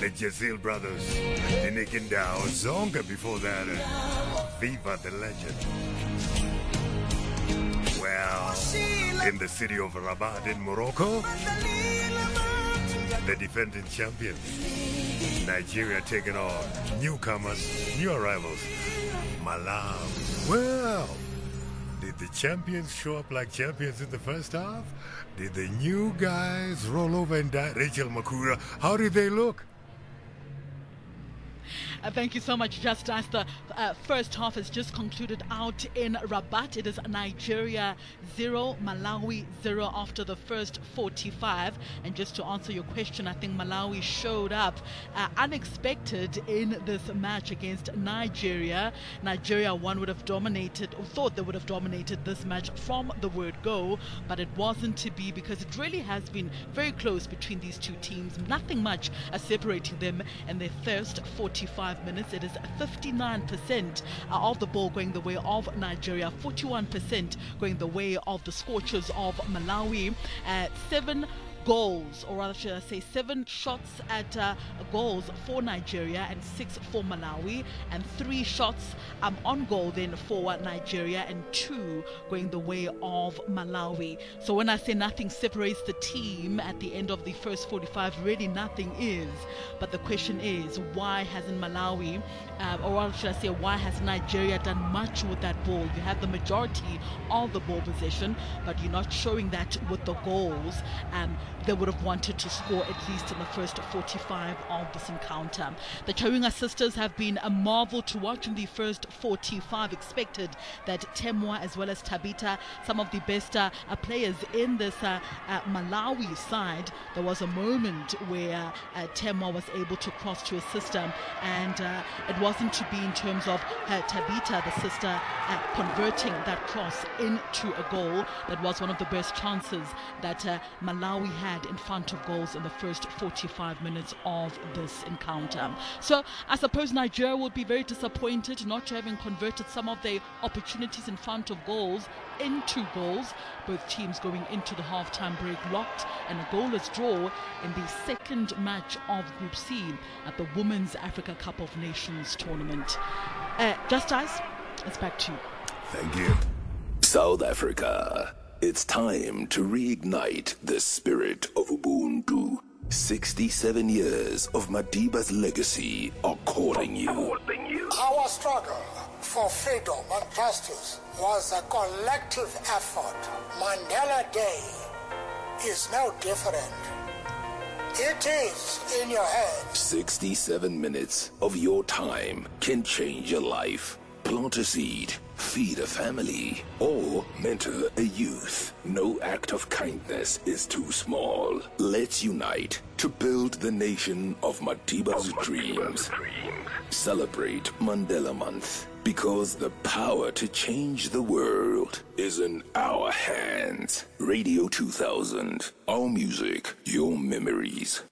Jazeel Brothers, the Nick and Dow, Zonga before that, Viva the Legend. Well, in the city of Rabat in Morocco, the defending champions, Nigeria taking on newcomers, new arrivals, Malawi. Well, did the champions show up like champions in the first half? Did the new guys roll over and die? Rachel Makura, how did they look? Thank you so much, Justice. The first half has just concluded out in Rabat. It is Nigeria 0, Malawi 0 after the first 45. And just to answer your question, I think Malawi showed up unexpected in this match against Nigeria. Nigeria, one would have dominated, or thought they would have dominated this match from the word go, but it wasn't to be, because it really has been very close between these two teams. Nothing much separating them in their first 45 minutes. It is 59% of the ball going the way of Nigeria, 41% going the way of the Scorchers of Malawi. 7 goals, or rather should I say 7 shots at goals for Nigeria and 6 for Malawi, and 3 shots on goal then for Nigeria and 2 going the way of Malawi. So when I say nothing separates the team at the end of the first 45, really nothing is. But the question is, why hasn't Malawi, or rather should I say, why has Nigeria done much with that ball? You have the majority of the ball possession, but you're not showing that with the goals. They would have wanted to score at least in the first 45 of this encounter. The Chawinga sisters have been a marvel to watch in the first 45. Expected that Temwa as well as Tabita, some of the best players in this Malawi side. There was a moment where Temwa was able to cross to assist her, and it wasn't to be in terms of Tabita, the sister, converting that cross into a goal. That was one of the best chances that Malawi had in front of goals in the first 45 minutes of this encounter. So I suppose Nigeria will be very disappointed not having converted some of their opportunities in front of goals into goals. Both teams going into the half-time break locked and a goalless draw in the second match of Group C at the Women's Africa Cup of Nations tournament. Justice, it's back to you. Thank you. South Africa. It's time to reignite the spirit of Ubuntu. 67 years of Madiba's legacy are calling you. Our struggle for freedom and justice was a collective effort. Mandela Day is no different. It is in your hands. 67 minutes of your time can change your life. Plant a seed, feed a family, or mentor a youth. No act of kindness is too small. Let's unite to build the nation of Madiba's dreams. Celebrate Mandela Month, because the power to change the world is in our hands. Radio 2000, our music, your memories.